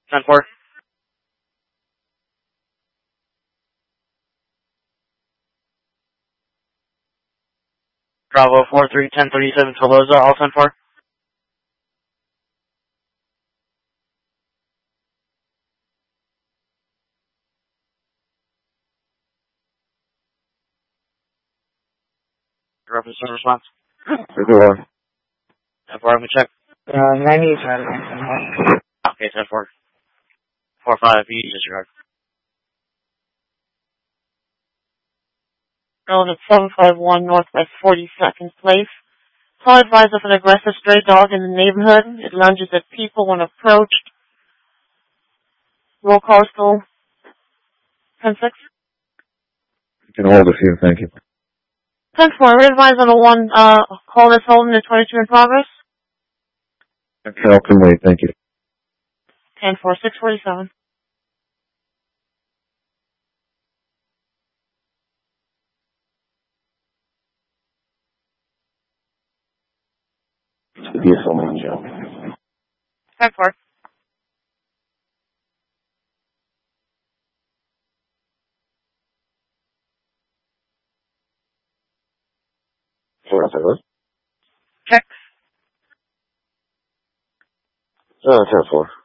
10-4. Bravo 43, 1037 Tolosa, all 10-4. Reference and response. 51. 10-4, let me check. 90 is Okay, 10-4. 4-5, you disregard. Road at 751 Northwest 42nd Place. Call advised of an aggressive stray dog in the neighborhood. It lunges at people when approached. Roll call still 10-6. You can hold a few, thank you. 10-4, we advise on the one call that's holding at 22 in progress. Cal can wait, thank you. 10-4, 647. Should be a filming job. 10-4. Check. 10-4.